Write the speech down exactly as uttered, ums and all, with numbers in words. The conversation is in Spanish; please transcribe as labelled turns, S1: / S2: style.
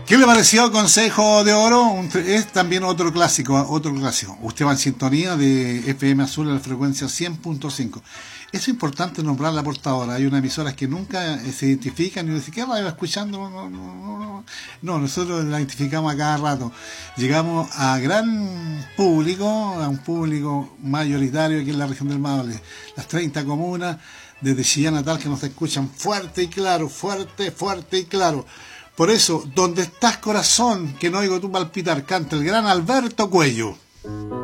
S1: ¿Qué le pareció Consejo de Oro? Un, es también otro clásico, otro clásico. Usted va en sintonía de F M Azul a la frecuencia cien punto cinco. Es importante nombrar la portadora. Hay unas emisoras que nunca se identifican y dicen, ¿qué radio va escuchando? No, no, no, no. No, nosotros la identificamos a cada rato. Llegamos a gran público, a un público mayoritario aquí en la región del Maule. Las treinta comunas, desde Chillán a Talca, nos escuchan fuerte y claro, fuerte, fuerte y claro. Por eso, donde estás corazón, que no oigo tú palpitar, canta el gran Alberto Cuello.